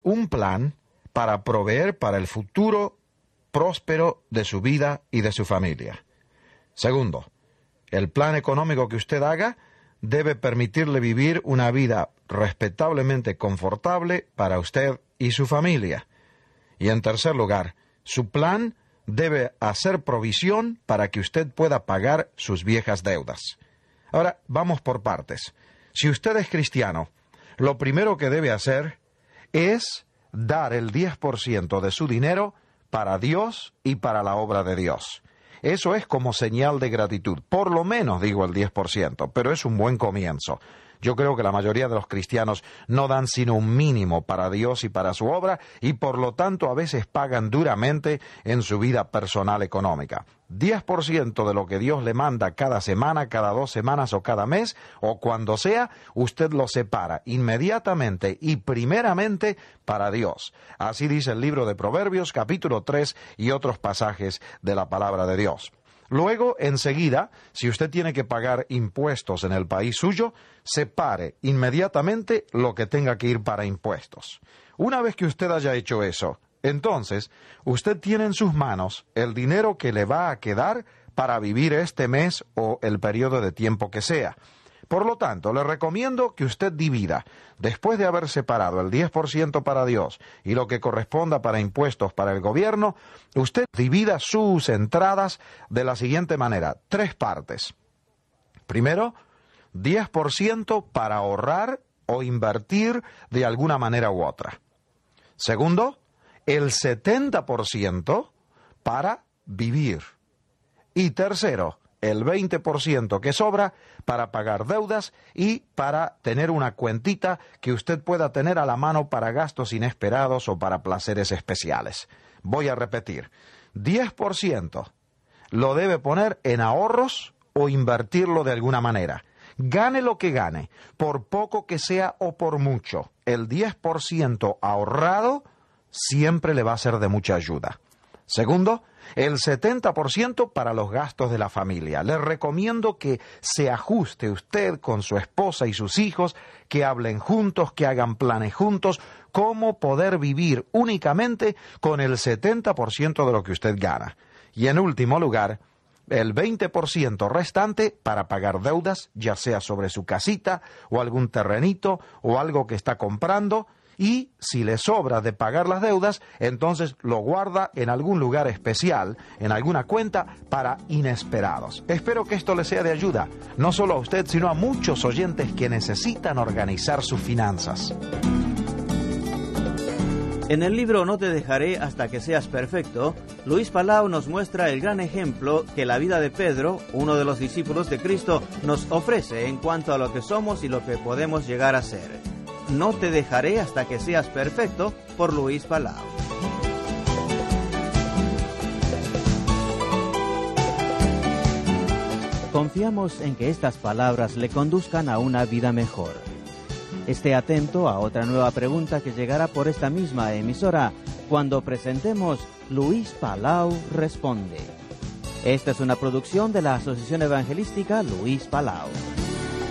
un plan para proveer para el futuro próspero de su vida y de su familia. Segundo, el plan económico que usted haga debe permitirle vivir una vida respetablemente confortable para usted y su familia. Y en tercer lugar, su plan debe hacer provisión para que usted pueda pagar sus viejas deudas. Ahora, vamos por partes. Si usted es cristiano, lo primero que debe hacer es dar el 10% de su dinero para Dios y para la obra de Dios. Eso es como señal de gratitud. Por lo menos digo el 10%, pero es un buen comienzo. Yo creo que la mayoría de los cristianos no dan sino un mínimo para Dios y para su obra, y por lo tanto a veces pagan duramente en su vida personal económica. 10% de lo que Dios le manda cada semana, cada 2 semanas o cada mes, o cuando sea, usted lo separa inmediatamente y primeramente para Dios. Así dice el libro de Proverbios, capítulo 3, y otros pasajes de la palabra de Dios. Luego, enseguida, si usted tiene que pagar impuestos en el país suyo, separe inmediatamente lo que tenga que ir para impuestos. Una vez que usted haya hecho eso, entonces, usted tiene en sus manos el dinero que le va a quedar para vivir este mes o el periodo de tiempo que sea. Por lo tanto, le recomiendo que usted divida, después de haber separado el 10% para Dios y lo que corresponda para impuestos para el gobierno, usted divida sus entradas de la siguiente manera: 3 partes. Primero, 10% para ahorrar o invertir de alguna manera u otra. Segundo, el 70% para vivir. Y tercero, el 20% que sobra para pagar deudas y para tener una cuentita que usted pueda tener a la mano para gastos inesperados o para placeres especiales. Voy a repetir, 10% lo debe poner en ahorros o invertirlo de alguna manera. Gane lo que gane, por poco que sea o por mucho, el 10% ahorrado siempre le va a ser de mucha ayuda. Segundo, el 70% para los gastos de la familia. Le recomiendo que se ajuste usted con su esposa y sus hijos, que hablen juntos, que hagan planes juntos, cómo poder vivir únicamente con el 70% de lo que usted gana. Y en último lugar, el 20% restante para pagar deudas, ya sea sobre su casita o algún terrenito o algo que está comprando. Y si le sobra de pagar las deudas, entonces lo guarda en algún lugar especial, en alguna cuenta para inesperados. Espero que esto le sea de ayuda, no solo a usted, sino a muchos oyentes que necesitan organizar sus finanzas. En el libro No te dejaré hasta que seas perfecto, Luis Palau nos muestra el gran ejemplo que la vida de Pedro, uno de los discípulos de Cristo, nos ofrece en cuanto a lo que somos y lo que podemos llegar a ser. No te dejaré hasta que seas perfecto, por Luis Palau. Confiamos en que estas palabras le conduzcan a una vida mejor. Esté atento a otra nueva pregunta que llegará por esta misma emisora cuando presentemos Luis Palau Responde. Esta es una producción de la Asociación Evangelística Luis Palau.